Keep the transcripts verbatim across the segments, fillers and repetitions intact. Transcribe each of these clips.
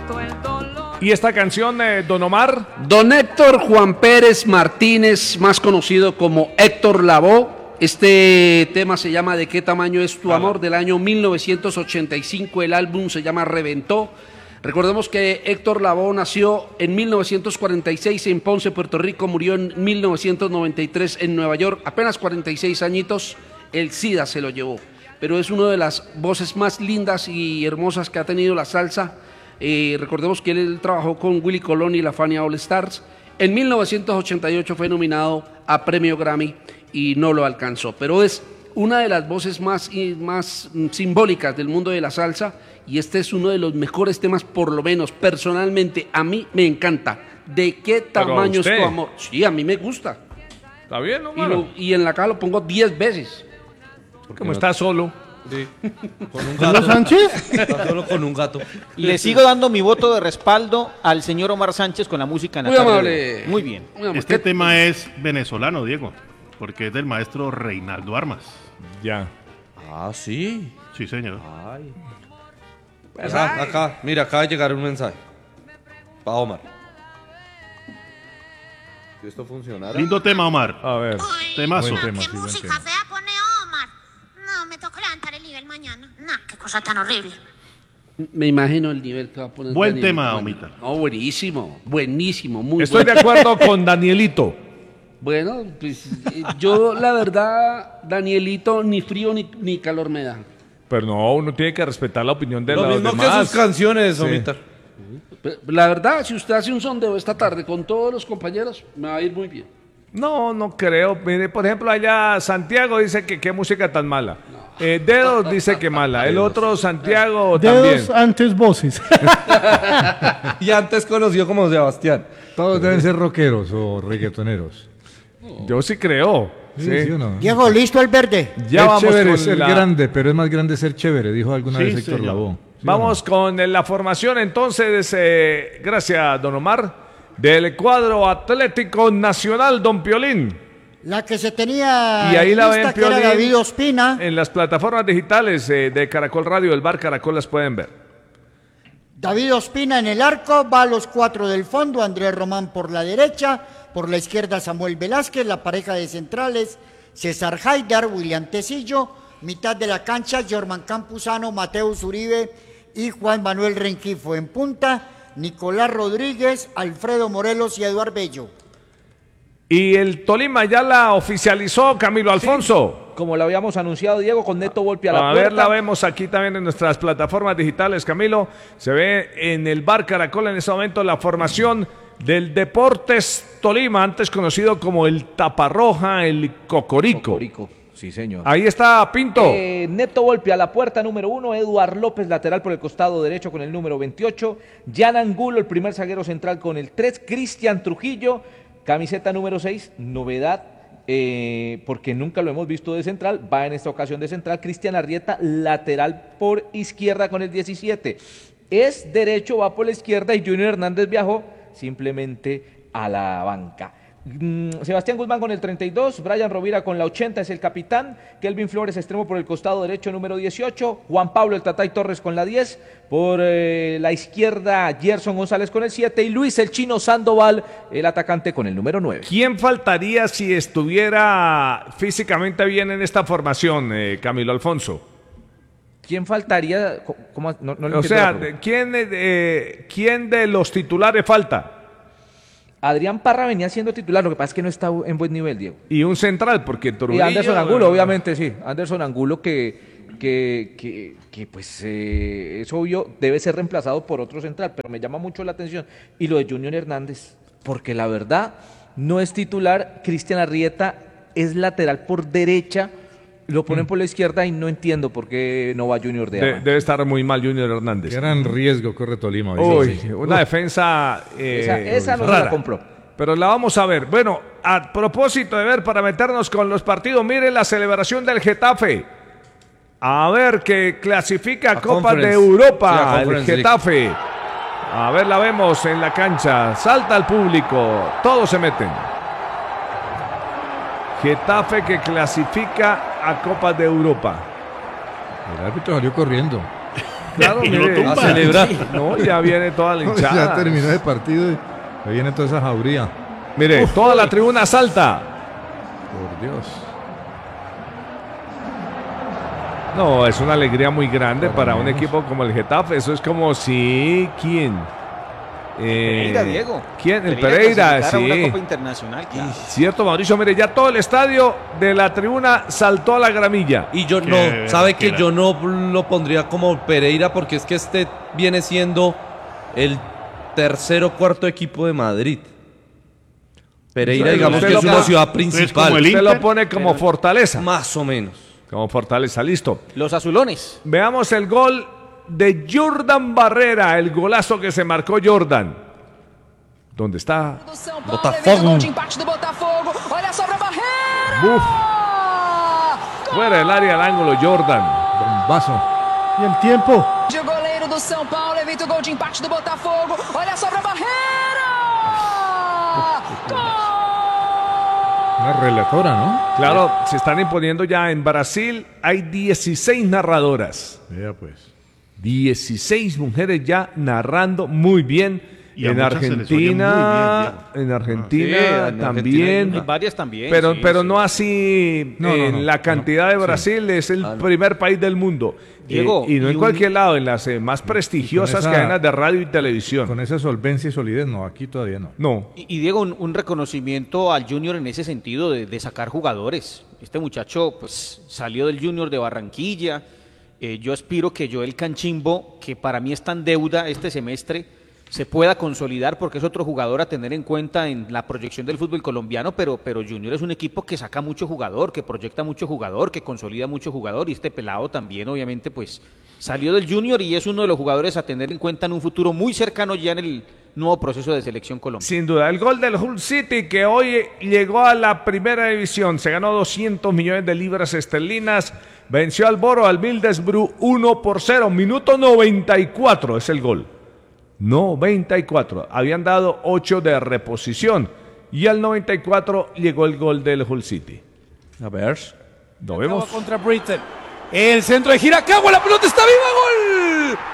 ¿Y esta canción, eh, Don Omar? Don Héctor Juan Pérez Martínez, más conocido como Héctor Lavoe. Este tema se llama ¿De qué tamaño es tu amor? Del año mil novecientos ochenta y cinco. El álbum se llama Reventó. Recordemos que Héctor Lavoe nació en mil novecientos cuarenta y seis en Ponce, Puerto Rico. Murió en mil novecientos noventa y tres en Nueva York. Apenas cuarenta y seis añitos. El SIDA se lo llevó. Pero es una de las voces más lindas y hermosas que ha tenido la salsa. Eh, recordemos que él, él trabajó con Willy Colón y la Fania All Stars. En mil novecientos ochenta y ocho fue nominado a Premio Grammy y no lo alcanzó, pero es una de las voces más, más simbólicas del mundo de la salsa, y este es uno de los mejores temas, por lo menos personalmente a mí me encanta. ¿De qué tamaño es tu amor? Sí, a mí me gusta. Está bien, ¿no, y, lo, y en la caja lo pongo diez veces. Como no está solo. Sí. ¿Con un gato? Sánchez? Está solo con un gato. Le sigo dando mi voto de respaldo al señor Omar Sánchez con la música en la Muy tarde. amable. Muy bien. Muy amable. Este tema es venezolano, Diego, porque es del maestro Reinaldo Armas. Ya. Ah, sí. Sí, señor. Ay. Acá, acá, mira, acaba de llegar un mensaje. Para Omar. Si esto funcionara. Lindo tema, Omar. A ver. Temazo. Buen tema, ¿Qué sí, buen música tema. fea pone Omar? No, me toca levantar el nivel mañana. Nah, qué cosa tan horrible. Me imagino el nivel que va a poner. Buen Daniel. tema, Bueno, Omita. No, buenísimo, buenísimo, muy Estoy bueno. de acuerdo con Danielito. Bueno, pues eh, yo la verdad, Danielito, ni frío ni, ni calor me da. Pero no, uno tiene que respetar la opinión de Lo los mismo demás. que sus canciones, Sí. Omita. La verdad, si usted hace un sondeo esta tarde con todos los compañeros, me va a ir muy bien. No, no creo. Mire, por ejemplo, allá Santiago dice que qué música tan mala. Eh, Dedos dice que mala. El otro Santiago Dedos también. antes voces. Y antes conocido como Sebastián. Todos deben ser rockeros o reggaetoneros. Yo sí creo. Sí, Sí. ¿sí o no? Diego, ¿listo el verde? Ya es vamos chévere con ser la- grande, pero es más grande ser chévere, dijo alguna Sí, vez Héctor señor. Lavoe. ¿Sí o Vamos con la formación entonces, eh, gracias don Omar, del cuadro Atlético Nacional, don Piolín. La que se tenía Y ahí la lista, ven, que era Piolín, David Ospina. en las plataformas digitales eh, de Caracol Radio, del Bar Caracol, las pueden ver. David Ospina en el arco, va a los cuatro del fondo, Andrés Román por la derecha, por la izquierda Samuel Velázquez, la pareja de centrales, César Haidar, William Tecillo, mitad de la cancha, Jorman Campuzano, Mateus Uribe y Juan Manuel Rengifo. En punta, Nicolás Rodríguez, Alfredo Morelos y Eduard Bello. Y el Tolima ya la oficializó, Camilo Alfonso. Como lo habíamos anunciado, Diego, con Neto Volpi a la A puerta. ver, la vemos aquí también en nuestras plataformas digitales, Camilo. Se ve en el Bar Caracol en este momento la formación del Deportes Tolima, antes conocido como el Taparroja, el Cocorico. Cocorico, sí señor. Ahí está Pinto. Eh, Neto Volpi a la puerta número uno, Eduard López lateral por el costado derecho con el número veintiocho, Jan Angulo el primer zaguero central con el tres, Cristian Trujillo, camiseta número seis, novedad eh, porque nunca lo hemos visto de central, va en esta ocasión de central, Cristian Arrieta lateral por izquierda con el diecisiete, es derecho, va por la izquierda y Junior Hernández viajó simplemente a la banca. Sebastián Guzmán con el treinta y dos, Brian Rovira con la ochenta, es el capitán, Kelvin Flores extremo por el costado derecho número dieciocho, Juan Pablo el Tatay Torres con la diez, por eh, la izquierda Gerson González con el siete y Luis el Chino Sandoval, el atacante con el número nueve. ¿Quién faltaría si estuviera físicamente bien en esta formación, eh, Camilo Alfonso? ¿Quién faltaría? ¿Cómo? No, no le O entiendo sea, la pregunta. ¿quién, eh, ¿quién de los titulares falta? Adrián Parra venía siendo titular, lo que pasa es que no está en buen nivel, Diego. Y un central, porque Y Trujillo... Anderson Angulo, obviamente, sí. Anderson Angulo que, que, que, que pues eh, es obvio, debe ser reemplazado por otro central, pero me llama mucho la atención. Y lo de Junior Hernández, porque la verdad no es titular, Cristian Arrieta es lateral por derecha, lo ponen Mm. por la izquierda y no entiendo por qué no va Junior de De- avance. debe estar muy mal Junior Hernández. Gran riesgo corre Tolima. Uy, ¿viste? una defensa eh, Esa, esa no se rara. la compró. Pero la vamos a ver. Bueno, a propósito de ver, para meternos con los partidos, miren la celebración del Getafe. A ver, que clasifica a A Copa de Conference. Europa, Sí, a el Conference League. Getafe. A ver, la vemos en la cancha. Salta al público. Todos se meten. Getafe que clasifica a Copa de Europa. El árbitro salió corriendo. Claro, Y lo mire, tumba. A celebrar. no, ya viene toda la hinchada. Ya terminó el partido y ahí viene toda esa jauría. Mire, toda la tribuna salta. Por Dios. No, es una alegría muy grande para un equipo como el Getafe. Eso es como si... ¿Quién? Eh, Pereira, Diego. ¿Quién? El Pereira, clasificar a una sí. Copa Internacional, claro. Cierto, Mauricio. Mire, ya todo el estadio de la tribuna saltó a la gramilla. Y yo Qué no, sabe que vergüenza. yo no lo pondría como Pereira porque es que este viene siendo el tercer o cuarto equipo de Madrid. Pereira, Usted- digamos usted que lo es una pone- ciudad como principal. el Usted lo Inter, pone como pero- fortaleza. Más o menos. Como fortaleza, listo. Los azulones. Veamos el gol de Jordan Barrera, el golazo que se marcó Jordan. ¿Dónde está? Botafogo. Uf. Fuera del área al ángulo, Jordan. Bombazo. Y el tiempo. O goleiro do São Paulo evita o gol de empate do Botafogo. Olha só pra Barreira! Una relatora, ¿no? Claro, se están imponiendo ya en Brasil. Hay dieciséis narradoras. Vea pues. dieciséis mujeres ya narrando muy bien. Y a En muchas se les oye Argentina, muy en Argentina Sí, en también. Argentina Hay varias también. Pero, sí, pero sí. no así No, no, en no, la cantidad de no, sí. Brasil, es el Ah, no. primer país del mundo. Diego, Eh, y no y en un- cualquier lado, en las eh, más prestigiosas esa- cadenas de radio y televisión. Con esa solvencia y solidez, no, aquí todavía no. No. Y, y Diego, un, un reconocimiento al Junior en ese sentido de, de sacar jugadores. Este muchacho pues salió del Junior de Barranquilla. Eh, yo aspiro que Joel Canchimbo, que para mí está en deuda este semestre, se pueda consolidar porque es otro jugador a tener en cuenta en la proyección del fútbol colombiano, pero, pero Junior es un equipo que saca mucho jugador, que proyecta mucho jugador, que consolida mucho jugador, y este pelado también obviamente pues salió del Junior y es uno de los jugadores a tener en cuenta en un futuro muy cercano ya en el nuevo proceso de selección colombiana. Sin duda, el gol del Hull City que hoy llegó a la primera división, se ganó doscientos millones de libras esterlinas, venció al Boro, al Middlesbrough uno por cero, minuto noventa y cuatro es el gol. noventa y cuatro, habían dado ocho de reposición y al noventa y cuatro llegó el gol del Hull City. A ver. ¿Lo vemos? Contra Britain. El centro de Giracagua, la pelota está viva, gol.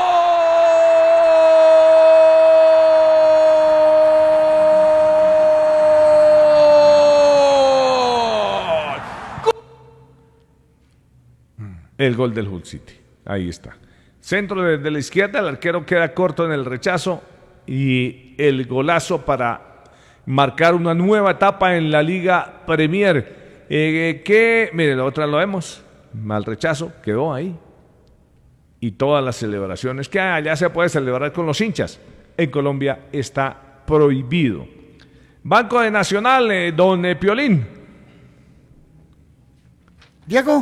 ¡Gol! El gol del Hull City, ahí está. Centro desde la izquierda, el arquero queda corto en el rechazo y el golazo para marcar una nueva etapa en la Liga Premier. Eh, que, mire, la otra lo vemos, mal rechazo, quedó ahí. Y todas las celebraciones que allá se puede celebrar con los hinchas. En Colombia está prohibido. Banco de Nacional, eh, don eh, Piolín. Diego,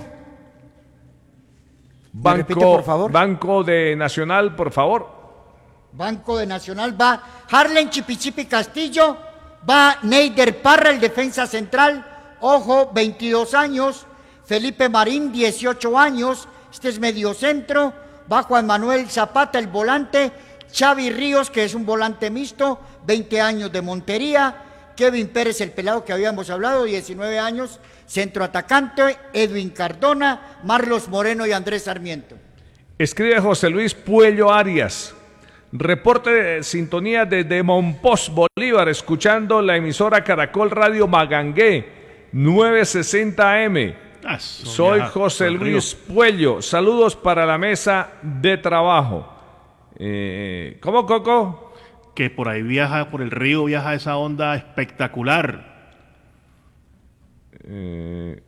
Banco, repite, por favor? Banco de Nacional, por favor. Banco de Nacional va Harlen Chipichipi Castillo, va Neider Parra, el defensa central, ojo, veintidós años, Felipe Marín, dieciocho años, este es mediocentro, va Juan Manuel Zapata, el volante, Xavi Ríos, que es un volante mixto, veinte años de Montería, Kevin Pérez, el pelado que habíamos hablado, diecinueve años, centro atacante, Edwin Cardona, Marlos Moreno y Andrés Sarmiento. Escribe José Luis Puello Arias. Reporte de sintonía desde Monpós, Bolívar, escuchando la emisora Caracol Radio Magangué, novecientos sesenta A M. Ah, eso Soy viaja José por el Luis río. Puello. Saludos para la mesa de trabajo. Eh, ¿Cómo, Coco? Que por ahí viaja, por el río viaja esa onda espectacular. Eh,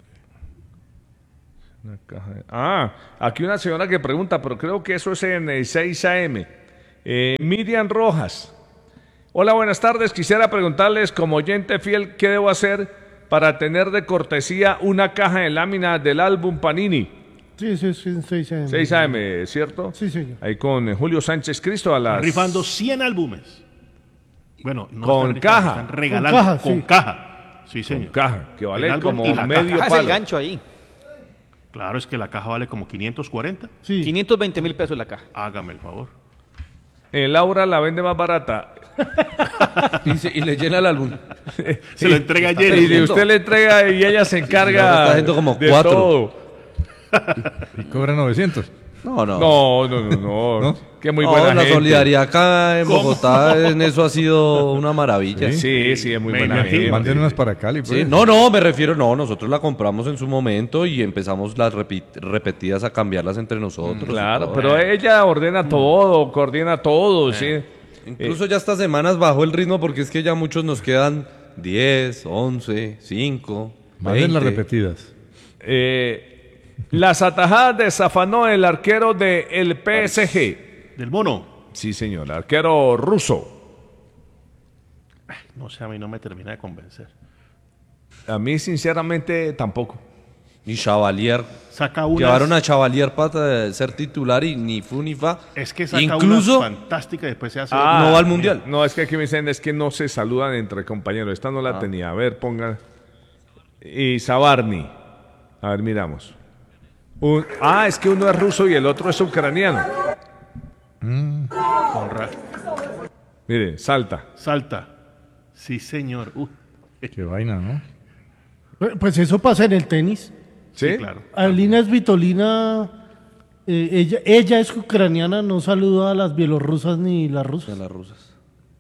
una caja de- Ah, aquí una señora que pregunta, pero creo que eso es en el seis A M. Eh, Miriam Rojas. Hola, buenas tardes. Quisiera preguntarles, como oyente fiel, ¿qué debo hacer para tener de cortesía una caja de láminas del álbum Panini? Sí, sí, sí, seis A M. seis A M, ¿cierto? Sí, señor. Ahí con eh, Julio Sánchez Cristo a las... Están rifando cien álbumes. Bueno, no Con están rifando, caja. Están regalando Con caja, con sí. caja. Sí, señor. Con caja, que vale El álbum como y la medio caja. Ah, es el palo. gancho ahí. Claro, es que la caja vale como quinientos cuarenta. Sí. quinientos veinte mil pesos la caja. Hágame el favor. Eh, Laura la vende más barata. Y, se- y le llena el álbum. Se lo entrega Y ayer. de usted le entrega y ella se Laura encarga está haciendo como de cuatro. todo. Y cobra novecientos. No, no. No, no, no, no. ¿No? Que muy no, buena la gente. solidaridad acá en Bogotá en eso ha sido una maravilla. Sí, sí, sí es muy buena gente. Manden unas para Cali, pues. Sí, no, no, me refiero, no, nosotros la compramos en su momento y empezamos las repi- repetidas a cambiarlas entre nosotros. Claro, pero ella ordena todo, coordina todo, sí. Incluso ya estas semanas bajó el ritmo porque es que ya muchos nos quedan diez, once, cinco, Manden las veinte. repetidas. Eh, las atajadas de Zafanó, el arquero del P S G. Del Mono. Sí, señor, arquero ruso. No sé, a mí no me termina de convencer. A mí, sinceramente, tampoco. Y Chavalier. Saca unas... Llevaron a Chavalier para ser titular y ni fu ni fa. Es que saca Incluso unas fantásticas y después se hace... Ah, no va al Mundial. No, es que aquí me dicen es que no se saludan entre compañeros. Esta no la Ah. tenía. A ver, pongan. Y Sabarni. A ver, miramos. Un- ah, es que uno es ruso y el otro es ucraniano. Honra. Mire, salta. Salta. Sí, señor. Uh, Qué vaina, ¿no? Pues eso pasa en el tenis. ¿Sí? sí, claro. Alina Svitolina, eh, ella, ella es ucraniana, no saluda a las bielorrusas ni las rusas. De las rusas.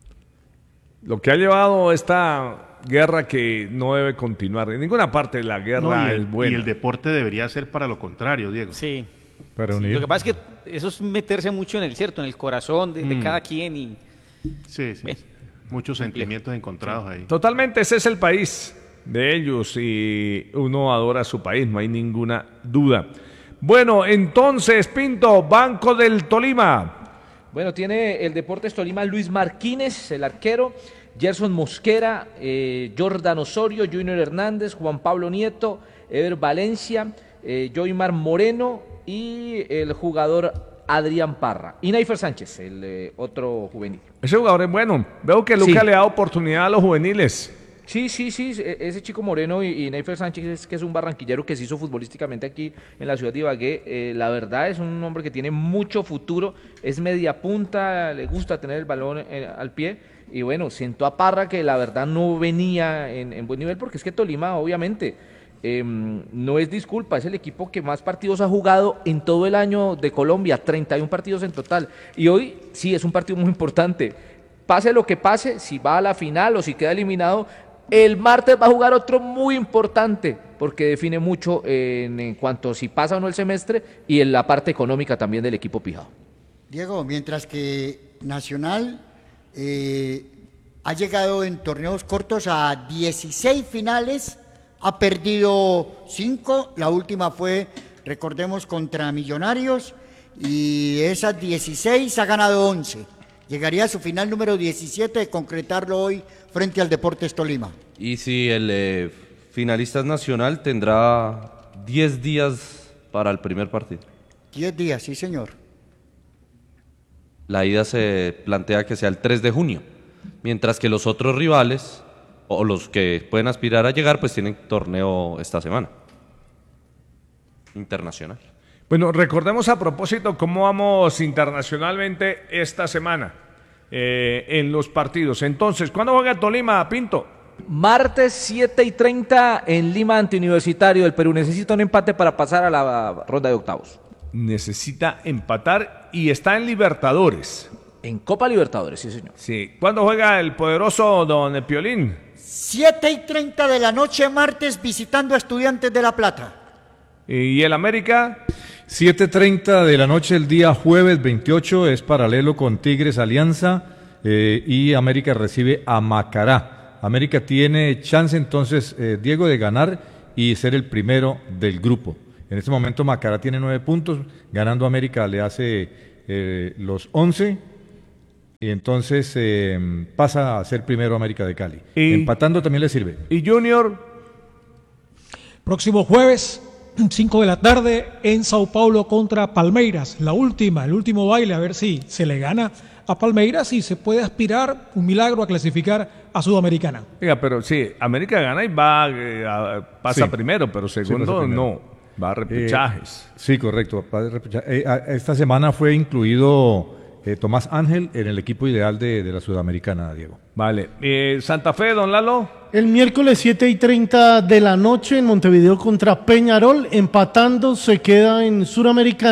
Lo que ha llevado esta guerra que no debe continuar. En ninguna parte de la guerra No, y, el, es buena. y el deporte debería ser para lo contrario, Diego. Sí. Para Sí, unir. lo que pasa es que eso es meterse mucho en el cierto, en el corazón de, de Mm. cada quien y Sí, sí. Bien. Muchos sentimientos encontrados ahí. Totalmente, ese es el país de ellos y uno adora su país, no hay ninguna duda. Bueno, entonces, Pinto, Banco del Tolima. Bueno, tiene el Deportes Tolima Luis Martínez, el arquero, Gerson Mosquera, eh, Jordan Osorio, Junior Hernández, Juan Pablo Nieto, Ever Valencia, eh, Joymar Moreno y el jugador Adrián Parra. Y Neifer Sánchez, el eh, otro juvenil. Ese jugador es bueno. Veo que Luca Sí. le da oportunidad a los juveniles. Sí, sí, sí, e- ese chico Moreno y, y Neifer Sánchez, es, que es un barranquillero que se hizo futbolísticamente aquí en la ciudad de Ibagué, eh, la verdad es un hombre que tiene mucho futuro, es media punta, le gusta tener el balón eh, al pie, y bueno, sentó a Parra que la verdad no venía en, en buen nivel, porque es que Tolima obviamente eh, no es disculpa, es el equipo que más partidos ha jugado en todo el año de Colombia, treinta y uno partidos en total, y hoy sí es un partido muy importante, pase lo que pase, si va a la final o si queda eliminado, el martes va a jugar otro muy importante, porque define mucho en, en cuanto si pasa o no el semestre y en la parte económica también del equipo pijado. Diego, mientras que Nacional eh, ha llegado en torneos cortos a dieciséis finales, ha perdido cinco, la última fue, recordemos, contra Millonarios, y de esas dieciséis ha ganado once. Llegaría a su final número diecisiete de concretarlo hoy frente al Deportes Tolima. Y si el eh, finalista es nacional, tendrá diez días para el primer partido. Diez días, sí señor. La ida se plantea que sea el tres de junio, mientras que los otros rivales, o los que pueden aspirar a llegar, pues tienen torneo esta semana. Internacional. Bueno, recordemos a propósito cómo vamos internacionalmente esta semana eh, en los partidos. Entonces, ¿cuándo juega Tolima, Pinto? Martes siete y treinta en Lima ante Universitario del Perú. Necesita un empate para pasar a la ronda de octavos. Necesita empatar y está en Libertadores. En Copa Libertadores, sí señor. Sí. ¿Cuándo juega el poderoso Don Piolín? siete y treinta de la noche martes visitando a Estudiantes de La Plata. ¿Y el América? siete treinta de la noche el día jueves veintiocho es paralelo con Tigres Alianza eh, y América recibe a Macará. América tiene chance entonces, eh, Diego, de ganar y ser el primero del grupo. En este momento Macará tiene nueve puntos, ganando América le hace eh, los once y entonces eh, pasa a ser primero América de Cali. Y- Empatando también le sirve. ¿Y Junior? Próximo jueves, cinco de la tarde, en Sao Paulo contra Palmeiras. La última, el último baile, a ver si se le gana a Palmeiras y se puede aspirar, un milagro, a clasificar a Sudamericana. Oiga, pero sí, América gana y va, eh, a- pasa Sí. primero, pero Sí, segundo pasa primero. no, va a repechajes. Eh, sí, correcto. va a repecha- eh, a- esta semana fue incluido eh, Tomás Ángel en el equipo ideal de, de la Sudamericana, Diego. Vale. Eh, Santa Fe, don Lalo. El miércoles siete y treinta de la noche en Montevideo contra Peñarol, empatando se queda en Suramericana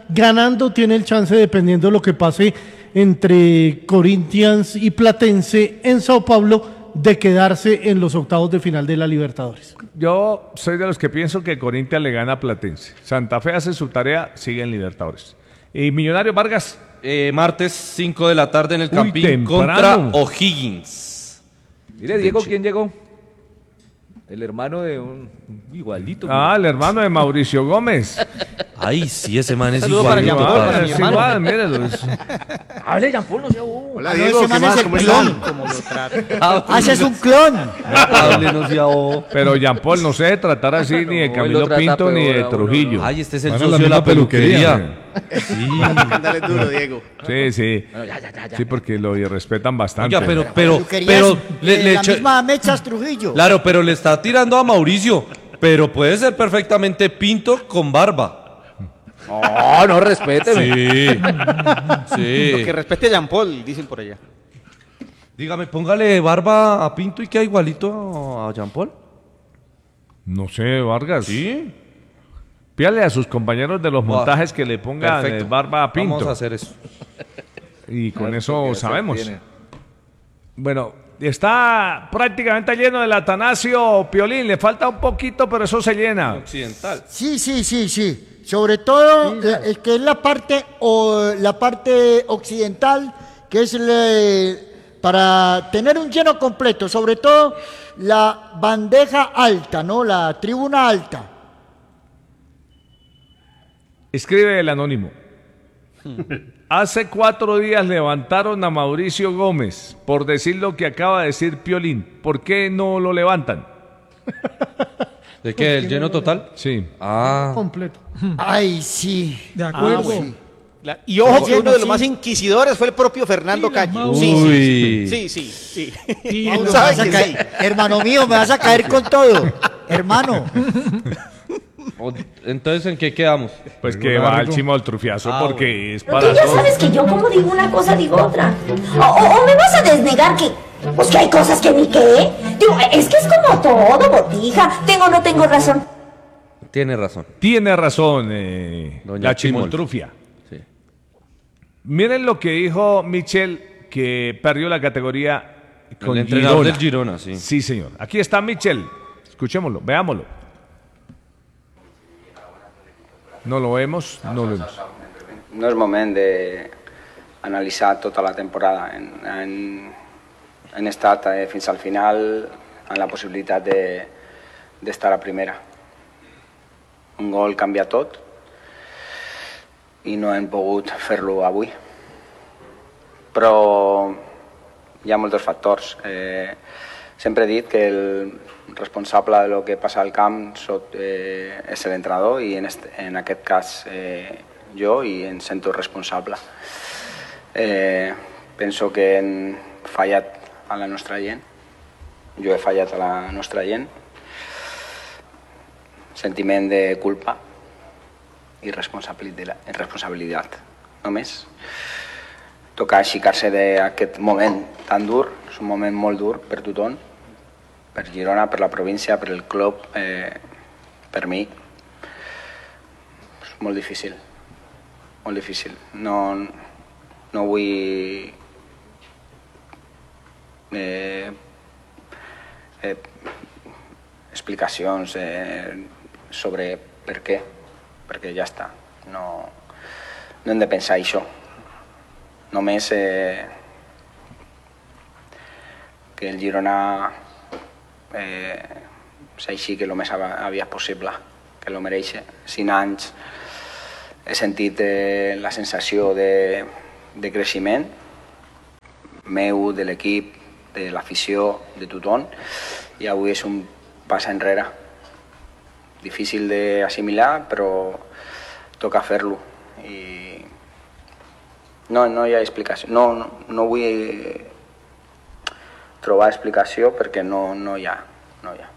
ganando tiene el chance, dependiendo de lo que pase entre Corinthians y Platense en Sao Paulo, de quedarse en los octavos de final de la Libertadores. Yo soy de los que pienso que Corinthians le gana a Platense. Santa Fe hace su tarea, sigue en Libertadores. ¿Y Millonarios Vargas? Eh, martes cinco de la tarde en el Uy, Campín temprano. contra O'Higgins. Mire, Diego, ¿quién llegó? El hermano de un igualito. Ah, el hermano de Mauricio Gómez. Ay, sí, ese man es Saludo igual. para Jean Paul, Ah, para mi es hermano. igual, míralo. es- Hable, Jean Paul, no sea bobo. Hola, Ah, no, Diego, ese ¿qué man es más? el ¿Cómo clon. están? Como lo trata. Haces un clon. Hable, no sea bobo. Pero Jean Paul no se debe tratar así ni de No, él Camilo lo trata Pinto ni peor de a uno, Trujillo. Ay, este es el Van a la socio de la misma peluquería, peluquería. Sí. Ándale duro, Diego. Sí, sí. Bueno, ya, ya, ya, ya. Sí, porque lo irrespetan bastante. Oiga, pero, pero, Peluquerías pero, de le, le la echa- misma Mechas Trujillo. claro, pero le está tirando a Mauricio. Pero puede ser perfectamente Pinto con barba. No, no, respéteme. Sí. Sí. Que respete a Jean Paul, dicen por allá. Dígame, póngale barba a Pinto y queda igualito a Jean Paul. No sé, Vargas. Sí. Pídale a sus compañeros de los Buah. montajes que le pongan Perfecto. eh, barba a Pinto. Vamos a hacer eso. Y con Claro, eso porque sabemos. tiene. Bueno, está prácticamente lleno el Atanasio Piolín. Le falta un poquito, pero eso se llena. Occidental. Sí, sí, sí, sí. Sobre todo la- es que es la parte o la parte occidental, que es la- para tener un lleno completo, sobre todo la bandeja alta, ¿no? La tribuna alta. Escribe el anónimo. Hace cuatro días levantaron a Mauricio Gómez por decir lo que acaba de decir Piolín. ¿Por qué no lo levantan? ¿De qué? ¿El lleno total? Sí. Ah. Completo. Ay, sí. De acuerdo. sí. La- y ojo que Oye, uno de los sí. más inquisidores fue el propio Fernando Mira, Calle. Mau. Sí, Uy. sí, sí, sí, sí. Sí, Mau no, Me sabe vas a que caer- sí. Hermano mío, me vas a caer con todo. Hermano. O- Entonces, ¿en qué quedamos? Pues que va al chimo del trufiazo Ah, porque es Tú para ya todos. sabes que yo como digo una cosa digo otra. O, o- o me vas a desnegar que... Pues que hay cosas que ni qué. Digo, es que es como todo, botija. Tengo o no tengo razón. Tiene razón. Tiene razón, eh, Doña la Chimol. chimoltrufia. Sí. Miren lo que dijo Michel, que perdió la categoría con El entrenador Girona. del Girona, sí. Sí, señor. Aquí está Michel. Escuchémoslo, veámoslo. No lo vemos, no lo vemos. No és moment d'analitzar tota la temporada. Hem, hem, hem estat eh, fins al final en la possibilitat de- d'estar a primera. Un gol canvia tot i no hem pogut fer-lo avui. Però hi ha molts factors. Eh, sempre he dit que el responsable de lo que passa al camp soc, eh, és l'entrenador i en, este, en aquest cas eh, jo i em sento responsable. Eh, penso que hem fallat a la nostra gent, jo he fallat a la nostra gent, sentiment de culpa i responsabilitat, responsabilitat només. Toca aixecar-se d'aquest moment tan dur, és un moment molt dur per tothom, per Girona, per la província, per el club, eh, per mi. És molt difícil, molt difícil. No, no vull eh, eh, explicacions eh, sobre per què, perquè ja està. No, no hem de pensar això. Només eh, que el Girona eh, s'aixequi el més av- aviat possible, que lo mereix. Cinc anys he sentit eh, la sensació de, de creixement meu, de l'equip, de l'afició, de tothom, i avui és un pas enrere. Difícil d'assimilar, però toca fer-lo. I no, no hi ha explicació. No, no, no vull trobar explicació perquè no, no hi ha. No hi ha.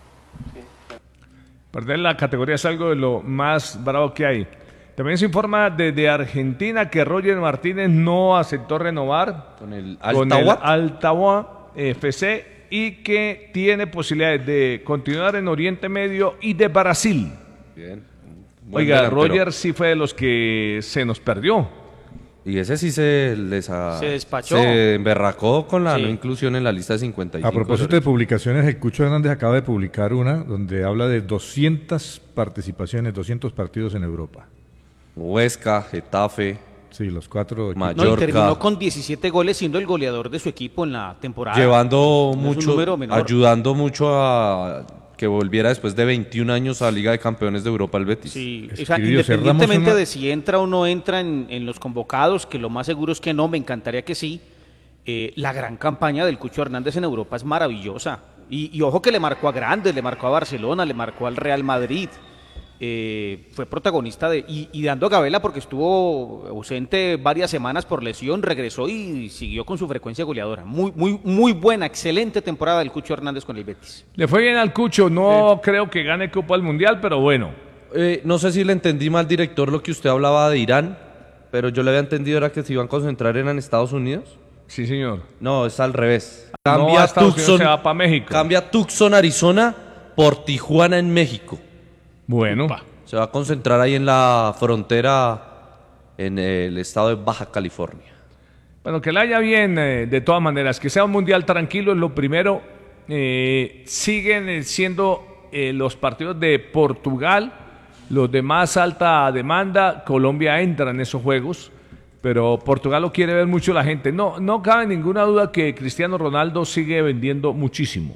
Perder la categoría es algo de lo más bravo que hay. También se informa desde Argentina que Roger Martínez no aceptó renovar Con el con el Altawat. Altawat F C y que tiene posibilidades de continuar en Oriente Medio y de Brasil. Bien. Buen Oiga, delantero. Roger sí fue de los que se nos perdió. Y ese sí se les ha- Se despachó. se emberracó con la Sí. no inclusión en la lista de cincuenta y cinco. A propósito de publicaciones, el Cucho Hernández acaba de publicar una donde habla de doscientas participaciones, doscientos partidos en Europa. Huesca, Getafe. Sí, los cuatro. No, y terminó con diecisiete goles siendo el goleador de su equipo en la temporada. Llevando No es un mucho, número menor. ayudando mucho a que volviera después de veintiún años a Liga de Campeones de Europa el Betis. Sí, o sea, independientemente de si entra o no entra en, en los convocados, que lo más seguro es que no, me encantaría que sí, eh, la gran campaña del Cucho Hernández en Europa es maravillosa. Y, y ojo que le marcó a grandes, le marcó a Barcelona, le marcó al Real Madrid. Eh, fue protagonista de y, y dando gabela porque estuvo ausente varias semanas por lesión, regresó y siguió con su frecuencia goleadora. Muy, muy, muy buena, excelente temporada del Cucho Hernández con el Betis. Le fue bien al Cucho, no creo que gane Copa del Mundial, pero bueno. Eh, no sé si le entendí mal, director, lo que usted hablaba de Irán, pero yo le había entendido era que se iban a concentrar en, en Estados Unidos. Sí, señor. No, es al revés. No, Cambia a Estados Unidos Tucson, se va pa' México. Cambia Tucson, Arizona, por Tijuana en México. Bueno. Se va a concentrar ahí en la frontera en el estado de Baja California. Bueno, que le haya bien, eh, de todas maneras, que sea un mundial tranquilo es lo primero. Eh, siguen eh, siendo eh, los partidos de Portugal los de más alta demanda. Colombia entra en esos juegos, pero Portugal lo quiere ver mucho la gente. No, no cabe ninguna duda que Cristiano Ronaldo sigue vendiendo muchísimo.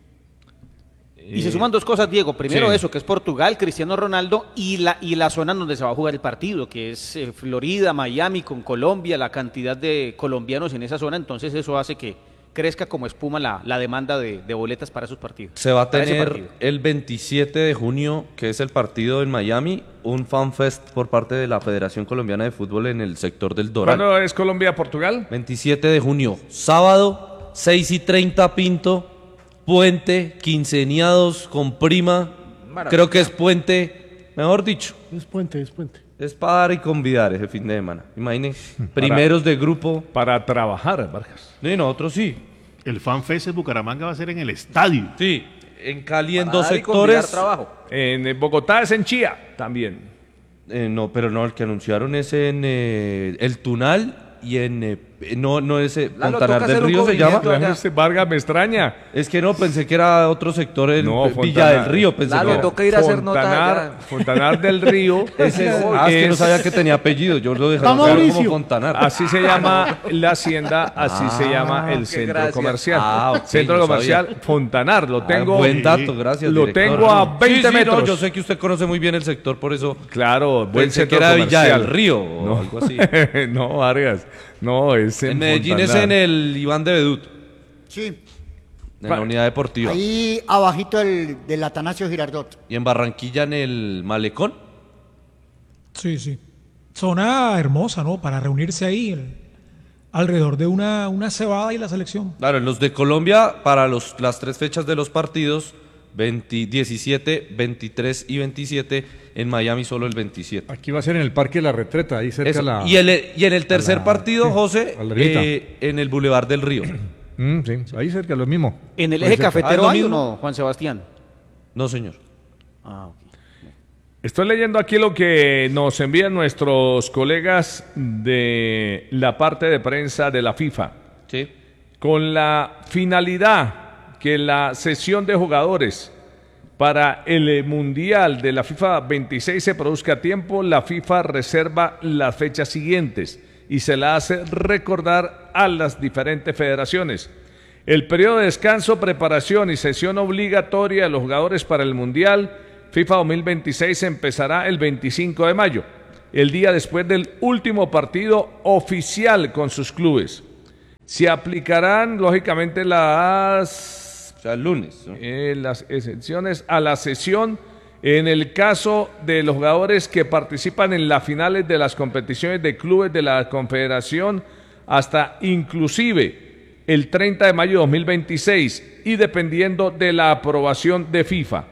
Y se suman dos cosas, Diego. Primero sí. eso, que es Portugal, Cristiano Ronaldo, y la, y la zona en donde se va a jugar el partido, que es eh, Florida, Miami, con Colombia, la cantidad de colombianos en esa zona. Entonces eso hace que crezca como espuma la, la demanda de, de boletas para esos partidos. Se va a para ese tener partido. el veintisiete de junio, que es el partido en Miami, un fanfest por parte de la Federación Colombiana de Fútbol en el sector del Doral. ¿Cuándo es Colombia-Portugal? veintisiete de junio, sábado, seis y treinta Pinto, puente, quinceañados con prima. Maravilla. Creo que es puente, mejor dicho. Es puente, es puente. Es para dar y convidar ese fin de semana. Imagine, primeros de grupo. Para trabajar, Vargas. Sí, nosotros sí. El FanFest de Bucaramanga va a ser en el estadio. Sí, en Cali en Para dos dar y convidar sectores. trabajo. En Bogotá es en Chía también. Eh, no, pero no, el que anunciaron es en eh, El Tunal y en... eh, no, no es... eh, Lalo, Montanar toca del hacer un Río se llama. movimiento allá. Este Vargas me extraña. Es que no, pensé que era otro sector, el No, Villa Fontanar. del Río. Pensé Lalo, que era. toca ir a hacer nota Fontanar, allá. Fontanar del Río. Ese es, ah, es que no sabía que tenía apellido. Yo lo dejé Está claro como Mauricio. Fontanar. Así se llama la hacienda, así se llama el qué centro gracia. comercial. Ah, ok, Centro no comercial Fontanar, lo Ah, tengo. buen dato, gracias. Lo director. tengo a veinte Sí, sí, no, metros. yo sé que usted conoce muy bien el sector, por eso Claro, buen pensé que centro era Villa comercial. del Río o No. algo así. No, Vargas. No, es en, En Medellín es Fontanar. en el Iván de Bedut, Sí, en la unidad deportiva. ahí abajito del, del Atanasio Girardot. Y en Barranquilla en el Malecón. Sí, sí. Zona hermosa, ¿no? Para reunirse ahí el- alrededor de una, una cebada y la selección. Claro, en los de Colombia, para los, las tres fechas de los partidos, veinte, diecisiete, veintitrés y veintisiete, en Miami solo el veintisiete. Aquí va a ser en el Parque de la Retreta, ahí cerca Eso. a la... y, el, y en el tercer la- partido, sí, José, a la derecha. eh, en el Boulevard del Río. Mm, sí, ahí cerca, lo mismo. ¿En el Ahí eje cerca. cafetero Ah, ¿es hay lo o mismo? no, Juan Sebastián? No, señor. Ah, ok. Estoy leyendo aquí lo que nos envían nuestros colegas de la parte de prensa de la FIFA, Sí. con la finalidad que la sesión de jugadores para el Mundial de la FIFA veintiséis se produzca a tiempo. La FIFA reserva las fechas siguientes y se la hace recordar a las diferentes federaciones. El periodo de descanso, preparación y sesión obligatoria de los jugadores para el Mundial FIFA dos mil veintiséis empezará el veinticinco de mayo, el día después del último partido oficial con sus clubes. Se aplicarán, lógicamente, las, O sea, el lunes. ¿no? eh, las excepciones a la sesión en el caso de los jugadores que participan en las finales de las competiciones de clubes de la Confederación hasta inclusive el treinta de mayo de dos mil veintiséis y dependiendo de la aprobación de FIFA.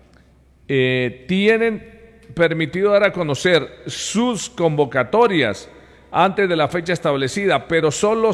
Eh, tienen permitido dar a conocer sus convocatorias antes de la fecha establecida, pero solo